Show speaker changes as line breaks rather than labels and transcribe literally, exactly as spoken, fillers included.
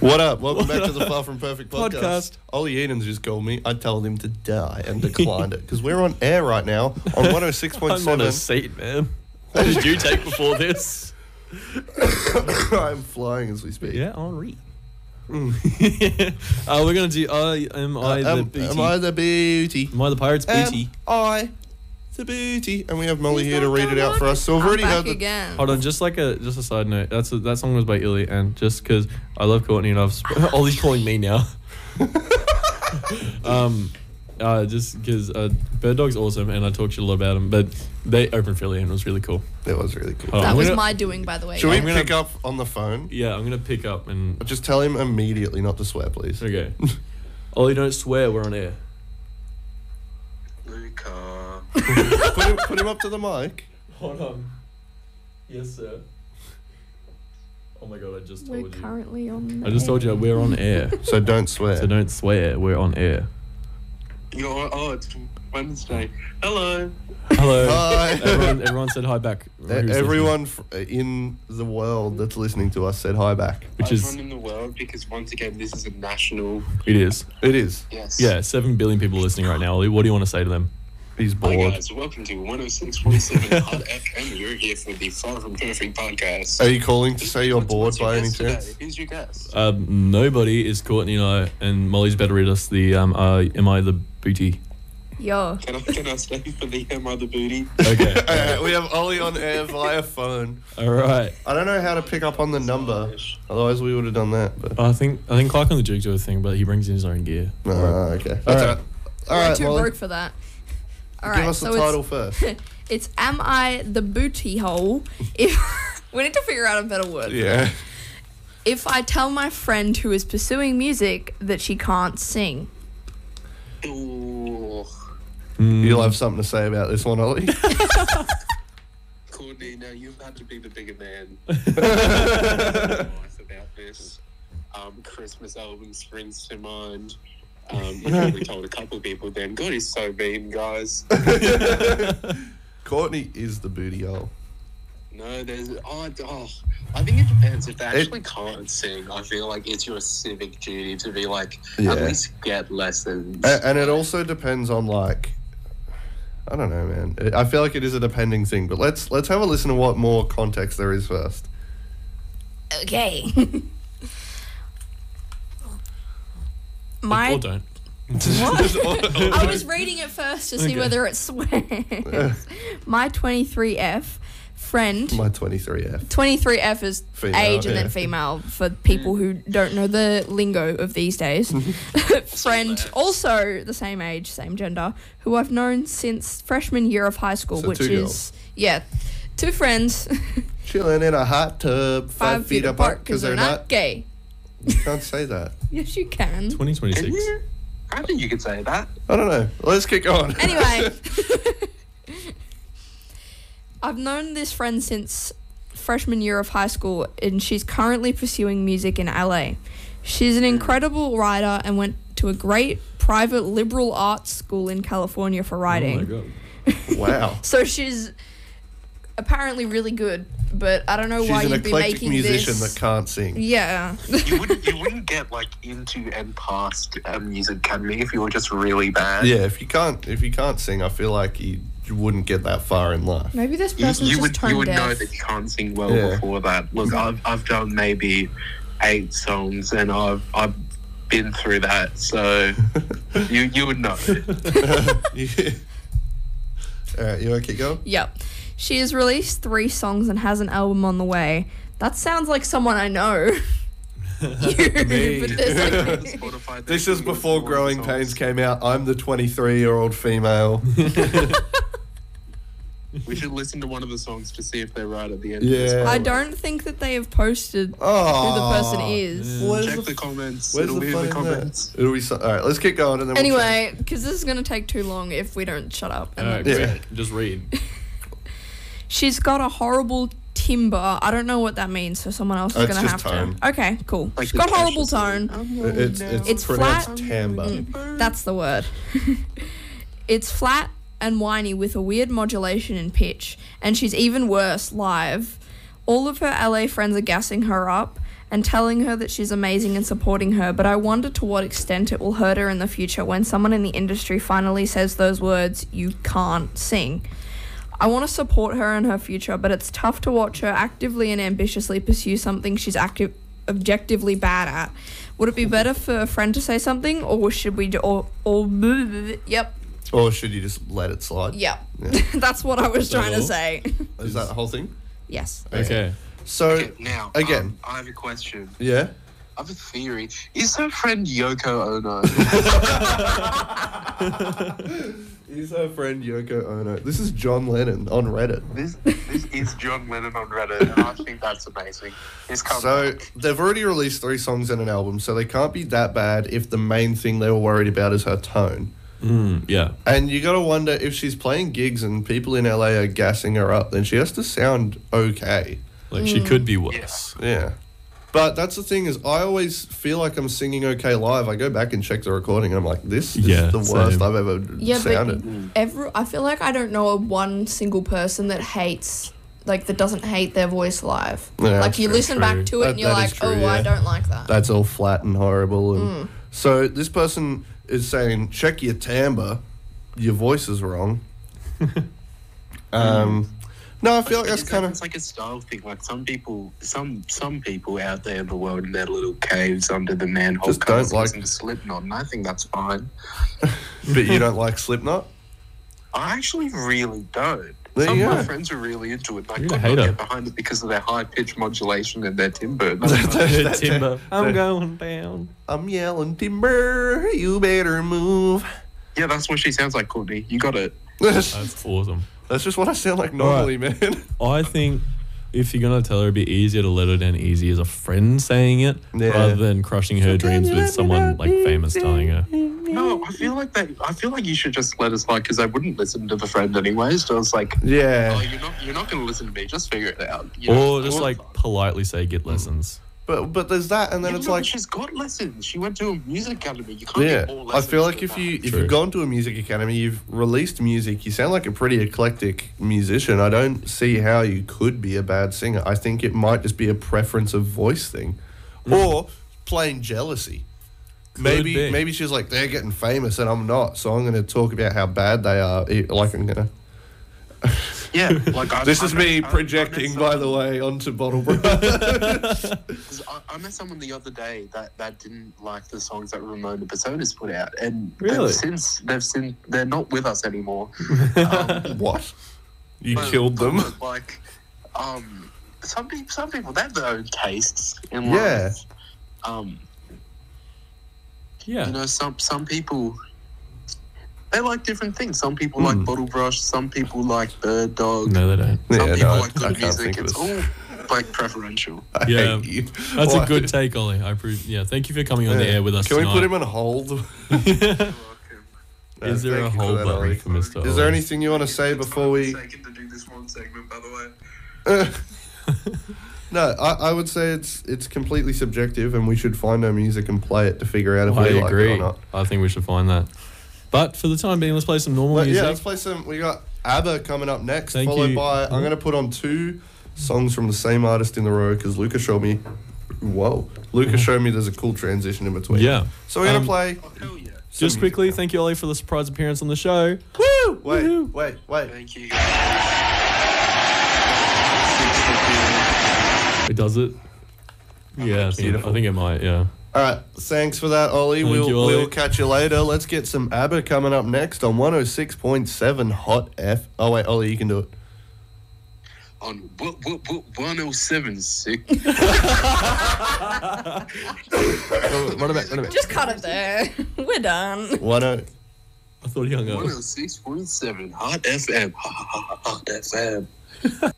What up? Welcome
What
back to the
up?
Far From Perfect podcast.
Podcast.
Ollie Edens just called me. I told him to die and declined it because we're on air right now on one oh six point
I'm on
seven.
a seat, man. What did you take before this?
I'm flying as we speak.
Yeah, Henri. uh, we're going to do I Am I
Uh,
the
am,
Booty?
am I the booty?
Am I the Pirate's Booty?
Am I the booty? And we have Molly
He's
here to
not
read it out for us. So we've
I'm
already
back
heard the...
again.
Hold on, just like a just a side note. That's a, that song was by Illy, and just because I love Courtney and I've sp- Ollie's calling me now. um, uh, just because uh, Bird Dog's awesome, and I talk shit a lot about him. But they opened Philly and it was really cool.
That was really cool.
Hold on,
That
I'm
was
gonna-
my doing, by the way.
Should we
I'm gonna-
pick up on the phone?
Yeah, I'm gonna pick up and
Just tell him immediately not to swear, please.
okay. Ollie, don't swear. We're on air.
Luca.
put, him, put him up to the mic.
Hold on. Yes, sir. Oh my god, I just
We're
told you.
currently on.
I just told you we're on air.
So don't swear.
So don't swear. We're on air.
You're, oh, it's Wednesday. Hello.
Hello.
Hi.
everyone, everyone said hi back.
E-
Who's listening?
Everyone f- in the world that's listening to us said hi back.
Which
Everyone
is
in the world, because once again, this is a national.
it is.
It is.
Yes.
Yeah, seven billion people listening right now. Ollie, what do you want to say to them?
He's
Hi
bored.
guys, welcome to one oh six point seven Hot F M. You're here for the Far From Perfect podcast.
Are you calling to say you're
What's-
bored
what's your
by any
guest today?
chance?
Who's your guest?
Um, nobody is Courtney and I, and Molly's better read us the um. Uh, am I the booty?
Yo.
Can I can I stay for the Am I the Booty?
Okay.
Uh, we have Ollie on air via phone.
All right.
I don't know how to pick up on the number. Otherwise, we would have done that. But
I think I think Clark on the jigs do a thing, but he brings in his own gear.
uh, okay. That's
All
all
right.
right. All
We're
right,
too
Molly.
broke for that. All
Give
right,
us
so
the title
it's,
first.
it's Am I the Booty Hole? If we need to figure out a better word.
Yeah.
If I tell my friend who is pursuing music that she can't sing.
Ooh.
Mm.
You'll have something to say about this one, Ollie.
Courtney, now you've had to be the bigger man. Life about this. Um, Christmas album springs to mind. Um, you probably told a couple of people then. God, he's so mean, guys.
Courtney is the booty hole.
No, there's. Oh, oh, I think it depends. If they actually can't sing, I feel like it's your civic duty to be like,
Yeah.
at least get lessons.
A- and it also depends on like, I don't know, man. It- I feel like it is a depending thing. But let's let's have a listen to what more context there is first.
Okay.
Or
my.
don't.
I was reading it first to see
Okay.
whether it swears. My twenty-three F friend.
My twenty-three F.
twenty-three F is
Female,
age and
yeah.
then female for people who don't know the lingo of these days. Friend, also the same age, same gender, who I've known since freshman year of high school,
So
which
two
is,
girls.
yeah, two friends,
Chilling in a hot tub,
five, feet, apart because they're not gay.
You can't say that.
Yes, you can.
twenty
Can
twenty-six.
you? I think you could say that.
I don't know. Let's keep going.
Anyway, I've known this friend since freshman year of high school, and she's currently pursuing music in L A. She's an incredible writer and went to a great private liberal arts school in California for
Oh my
writing.
god.
Wow.
So she's apparently really good, but I don't know
She's
why
an
you'd be
eclectic
making
musician
this.
that can't sing.
Yeah.
You wouldn't. You wouldn't get like into and past a music academy if you were just really bad.
Yeah, if you can't if you can't sing, I feel like you, you wouldn't get that far in life.
Maybe this
You,
person's
you
just
would.
tone
You would
deaf.
know that you can't sing well
Yeah.
before that. Look, I've I've done maybe eight songs, and I've I've been through that, so you you would know.
Yeah. All right, you want to keep going?
Yep. She has released three songs and has an album on the way. That sounds like someone I know. You,
Me.
but there's like,
Spotify
This
thing
is
was
before
one of the
Growing
songs.
Pains came out. I'm the twenty-three-year-old female.
We should listen to one of the songs to see if they're right at the end.
Yeah.
Of this, by
I
the way.
don't think that they have posted
Oh,
who the person is.
Where's
Check
the,
the comments.
where's
It'll
the
be in
fun
the
in that?
comments.
It'll be so, all right, let's keep going and then we'll
Anyway, because this is going to take too long if we don't shut up. And
Alright,
let
Yeah.
great. Just read.
She's got a horrible timbre. I don't know what that means, so someone else is
Oh, it's
going to have
just tone.
to. Okay, cool.
Like
She's
the
got horrible
Kesha song.
tone.
change. It's, it's,
It's
pronounced
flat.
timbre.
Mm, that's the word. It's flat and whiny with a weird modulation in pitch, and she's even worse live. All of her L A friends are gassing her up, and telling her that she's amazing and supporting her, but I wonder to what extent it will hurt her in the future when someone in the industry finally says those words, "You can't sing." I want to support her in her future, but it's tough to watch her actively and ambitiously pursue something she's active, objectively bad at. Would it be better for a friend to say something, or should we do, or, or, yep,
Or should you just let it slide?
yep.
Yeah.
That's what I was
that
trying to
all?
say.
Is that the whole thing?
Yes.
Okay.
So,
Okay, now,
again.
um, I have a question.
yeah.
I have a theory. Is her friend Yoko Ono?
Is her friend Yoko Ono. This is John Lennon on Reddit.
this this is John Lennon on Reddit, and I think that's amazing. He's come
So,
back.
they've already released three songs and an album, so they can't be that bad if the main thing they were worried about is her tone.
Mm, yeah.
And you gotta wonder if she's playing gigs and people in L A are gassing her up, then she has to sound okay.
Like she could be worse.
Yeah. But that's the thing is, I always feel like I'm singing okay live. I go back and check the recording, and I'm like, this is
Yeah,
the worst
same.
I've ever
Yeah,
sounded.
but every, I feel like I don't know a one single person that hates, like, that doesn't hate their voice live.
Yeah,
like, you
true,
listen
true.
back to it
That-
and you're
that
like,
is true,
oh, I
yeah.
don't like that.
That's all flat and horrible. And
Mm.
so this person is saying, check your timbre. Your voice is wrong. um, no, I feel like
It's
that's kind of...
it's like a style thing. Like some people, some some people out there in the world in their little caves under the manhole
Just
covers
don't like-
listen to Slipknot, and I think that's fine.
But you don't like Slipknot?
I actually really don't.
There
Some
you
of my
go.
friends are really into it. and I
You're a
could not
hater.
get behind it because of their high pitched modulation and their timbre.
Timber. I'm
that-
going down.
I'm yelling, timber, you better move.
Yeah, that's what she sounds like, Courtney. You got it.
That's
That's awesome.
just what I sound like normally, man.
I think if you're gonna tell her, it'd be easier to let her down easy as a friend saying it,
Yeah.
rather than crushing her dreams with someone like famous telling her.
No, I feel like that. I feel like you should just let us slide because I wouldn't listen to the friend anyways. So it's like, oh,
Yeah.
you're not, you're not going to listen to me. Just figure it out. You know?
Or just
Or-
like politely say, get lessons.
But but there's that, and then
Yeah,
it's
no,
like...
she's got lessons. She went to a music academy. You can't
Yeah,
get more
I
lessons.
feel like
than
if
that.
you if
True.
you've gone to a music academy, you've released music, you sound like a pretty eclectic musician. I don't see how you could be a bad singer. I think it might just be a preference of voice thing, or plain jealousy. maybe
be.
maybe she's like, they're getting famous and I'm not, so I'm going to talk about how bad they are. E- Like I'm gonna.
Yeah, like I,
This
I
is
met-
me
I- I
projecting,
met
by the
someone-
way, onto Bottle Bro.
'cause I, I met someone the other day that, that didn't like the songs that Ramona Personas put out, and
Really?
they've since they've since they're not with us anymore. Um,
What? You
but-
killed them?
but, Like, um, some people, some people they have their own tastes in
Yeah.
life. Um,
Yeah.
you know, some some people they like different things. Some people
Hmm.
like Bottle Brush. Some people like Bird Dog.
No, they don't.
Yeah,
Some
no,
people
I,
like
I
good
can't
music.
think of
It's
this.
all like preferential.
I
Yeah.
hate you.
That's
Why?
a good take, Ollie. I approve. Yeah, thank you for coming on the
Yeah.
air with us
Can we
tonight.
put him on hold?
Is
Uh,
there a
thank you for
whole
that,
button
Ollie.
for Mister
Is there
Ollie?
anything you want to say before we?
Taken to do this one segment, by the way.
No, I, I would say it's it's completely subjective, and we should find our music and play it to figure out if
I
we like it
agree.
or not.
I think we should find that. But for the time being, let's play some normal
But
music.
yeah, let's play some. We got ABBA coming up next,
Thank
followed
you.
by. I'm going to put on two songs from the same artist in the row because Luca showed me. Whoa, Luca showed me there's a cool transition in between.
Yeah.
So we're going to
Um,
play.
Oh, hell yeah.
Just
music
quickly,
now.
thank you, Ollie, for the surprise appearance on the show.
Woo! Wait,
Woohoo.
wait, wait.
Thank you.
It does it. Yeah, I think,
Beautiful.
I think it might. Yeah.
All right, thanks for that, Ollie.
Thank
we'll
you, Ollie.
we'll catch you later. Let's get some ABBA coming up next on one oh six point seven Hot F. Oh wait, Ollie, you can do it.
On what what what one oh seven sick.
Oh, run it back, run it back.
Just cut it there. We're done.
One oh.
I thought he hung up.
one oh six point seven Hot F M. Hot F M.